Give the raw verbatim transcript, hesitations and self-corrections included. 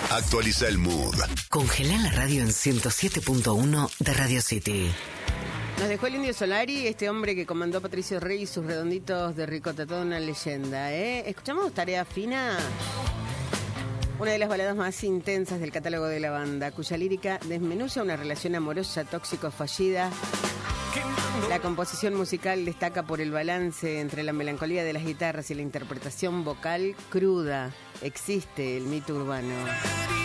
Actualiza el mood. Congelá la radio en ciento siete punto uno de Radio City. Nos dejó el Indio Solari, este hombre que comandó a Patricio Rey y sus redonditos de ricota, toda una leyenda, ¿eh? ¿Escuchamos Tarea Fina? Una de las baladas más intensas del catálogo de la banda, cuya lírica desmenuza una relación amorosa, tóxico, fallida. La composición musical destaca por el balance entre la melancolía de las guitarras y la interpretación vocal cruda. Existe el mito urbano.